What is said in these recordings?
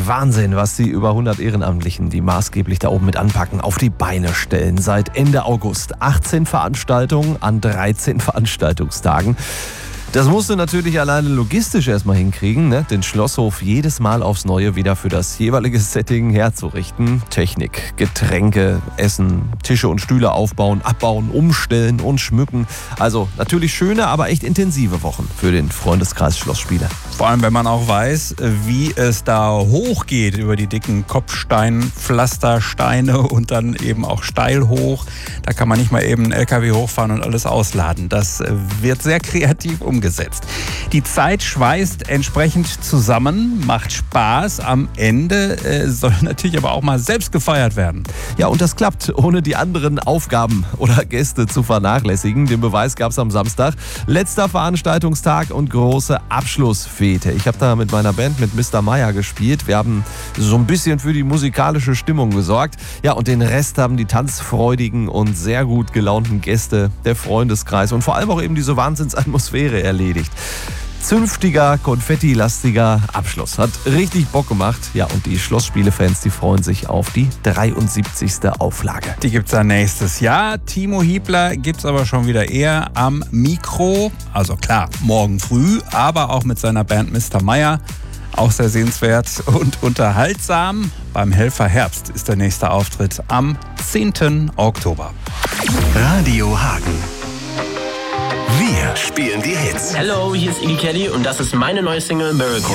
wirklich Wahnsinn, was die über 100 Ehrenamtlichen, die maßgeblich da oben mit anpacken, auf die Beine stellen. Seit Ende August 18 Veranstaltungen an 13 Veranstaltungstagen. Das musst du natürlich alleine logistisch erstmal hinkriegen, ne? Den Schlosshof jedes Mal aufs Neue wieder für das jeweilige Setting herzurichten. Technik, Getränke, Essen, Tische und Stühle aufbauen, abbauen, umstellen und schmücken. Also natürlich schöne, aber echt intensive Wochen für den Freundeskreis Schlossspiele. Vor allem, wenn man auch weiß, wie es da hochgeht über die dicken Kopfsteinpflastersteine und dann eben auch steil hoch. Da kann man nicht mal eben einen LKW hochfahren und alles ausladen. Das wird sehr kreativ umgesetzt. Die Zeit schweißt entsprechend zusammen, macht Spaß. Am Ende soll natürlich aber auch mal selbst gefeiert werden. Ja, und das klappt, ohne die anderen Aufgaben oder Gäste zu vernachlässigen. Den Beweis gab es am Samstag. Letzter Veranstaltungstag und große Abschlussfete. Ich habe da mit meiner Band, mit Mr. Meyer gespielt. Wir haben so ein bisschen für die musikalische Stimmung gesorgt. Ja, und den Rest haben die tanzfreudigen und sehr gut gelaunten Gäste, der Freundeskreis und vor allem auch eben diese Wahnsinnsatmosphäre erledigt. Zünftiger, konfettilastiger Abschluss. Hat richtig Bock gemacht. Ja, und die Schlossspiele-Fans, die freuen sich auf die 73. Auflage. Die gibt's dann nächstes Jahr. Timo Hiebler gibt's aber schon wieder eher am Mikro. Also klar, morgen früh, aber auch mit seiner Band Mr. Meyer. Auch sehr sehenswert und unterhaltsam. Beim Helfer Herbst ist der nächste Auftritt am 10. Oktober. Radio Hagen. Wir spielen die Hits. Hallo, hier ist Iggy Kelly und das ist meine neue Single Miracle.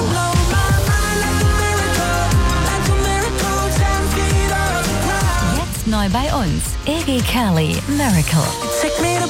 Jetzt neu bei uns, Iggy Kelly, Miracle.